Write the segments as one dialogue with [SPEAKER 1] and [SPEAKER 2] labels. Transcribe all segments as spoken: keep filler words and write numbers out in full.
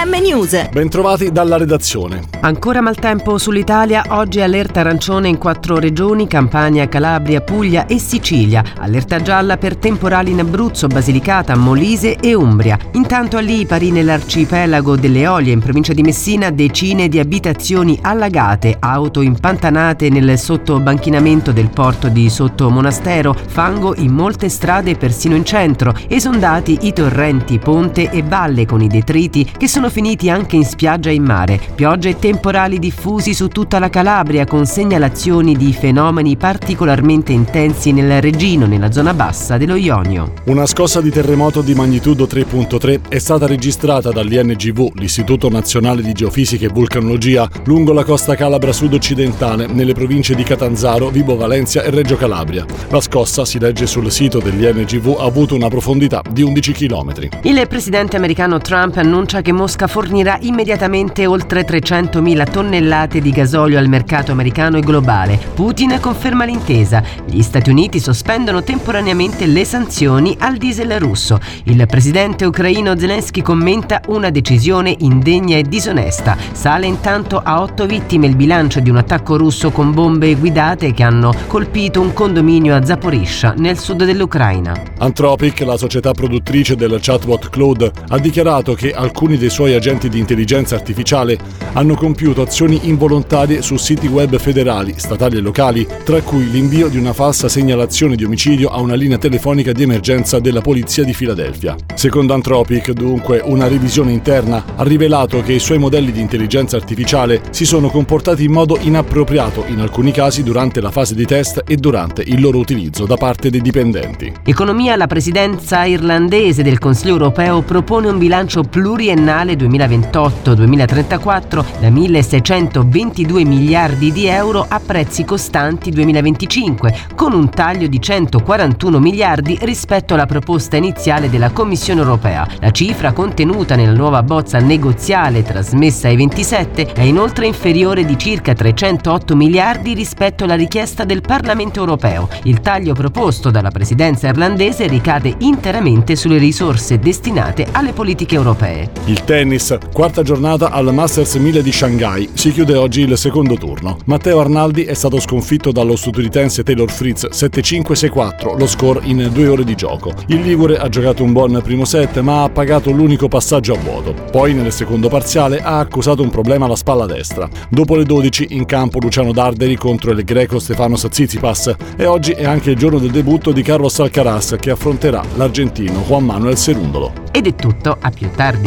[SPEAKER 1] M News.
[SPEAKER 2] Bentrovati dalla redazione.
[SPEAKER 3] Ancora maltempo sull'Italia, oggi allerta arancione in quattro regioni: Campania, Calabria, Puglia e Sicilia. Allerta gialla per temporali in Abruzzo, Basilicata, Molise e Umbria. Intanto a Lipari, nell'arcipelago delle Eolie, in provincia di Messina, decine di abitazioni allagate, auto impantanate nel sottobanchinamento del porto di Sottomonastero, fango in molte strade persino in centro, esondati i torrenti, ponte e valle con i detriti che sono finiti anche in spiaggia e in mare. Piogge e temporali diffusi su tutta la Calabria, con segnalazioni di fenomeni particolarmente intensi nel Regino, nella zona bassa dello Ionio.
[SPEAKER 2] Una scossa di terremoto di magnitudo tre virgola tre è stata registrata dall'I N G V, l'Istituto Nazionale di Geofisica e Vulcanologia, lungo la costa calabra sud-occidentale, nelle province di Catanzaro, Vibo Valentia e Reggio Calabria. La scossa, si legge sul sito dell'I N G V, ha avuto una profondità di undici chilometri.
[SPEAKER 3] Il presidente americano Trump annuncia che Mosca fornirà immediatamente oltre trecentomila tonnellate di gasolio al mercato americano e globale. Putin conferma l'intesa. Gli Stati Uniti sospendono temporaneamente le sanzioni al diesel russo. Il presidente ucraino Zelensky commenta una decisione indegna e disonesta. Sale intanto a otto vittime il bilancio di un attacco russo con bombe guidate che hanno colpito un condominio a Zaporizhzhia, nel sud dell'Ucraina.
[SPEAKER 2] Anthropic, la società produttrice del chatbot Claude, ha dichiarato che alcuni dei suoi agenti di intelligenza artificiale hanno compiuto azioni involontarie su siti web federali, statali e locali, tra cui l'invio di una falsa segnalazione di omicidio a una linea telefonica di emergenza della polizia di Filadelfia. Secondo Anthropic, dunque, una revisione interna ha rivelato che i suoi modelli di intelligenza artificiale si sono comportati in modo inappropriato in alcuni casi durante la fase di test e durante il loro utilizzo da parte dei dipendenti.
[SPEAKER 3] Economia. La presidenza irlandese del Consiglio europeo propone un bilancio pluriennale duemilaventotto duemilatrentaquattro da milleseicentoventidue miliardi di euro a prezzi costanti duemilaventicinque, con un taglio di centoquarantuno miliardi rispetto alla proposta iniziale della Commissione europea. La cifra contenuta nella nuova bozza negoziale trasmessa ai ventisette è inoltre inferiore di circa trecentootto miliardi rispetto alla richiesta del Parlamento europeo. Il taglio proposto dalla presidenza irlandese ricade interamente sulle risorse destinate alle politiche europee.
[SPEAKER 2] Il tennis, quarta giornata al Masters mille di Shanghai, si chiude oggi il secondo turno. Matteo Arnaldi è stato sconfitto dallo statunitense Taylor Fritz sette cinque sei quattro, lo score in due ore di gioco. Il ligure ha giocato un buon primo set, ma ha pagato l'unico passaggio a vuoto. Poi nel secondo parziale ha accusato un problema alla spalla destra. Dopo le dodici in campo Luciano Darderi contro il greco Stefanos Tsitsipas, e oggi è anche il giorno del debutto di Carlos Alcaraz, che affronterà l'argentino Juan Manuel Cerundolo.
[SPEAKER 3] Ed è tutto, a più tardi.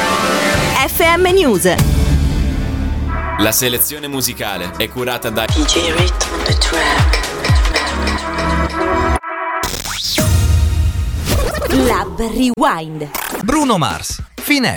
[SPEAKER 1] F M News.
[SPEAKER 4] La selezione musicale è curata da
[SPEAKER 5] D J Rhythm on the track.
[SPEAKER 1] Lab Rewind.
[SPEAKER 6] Bruno Mars, Finè.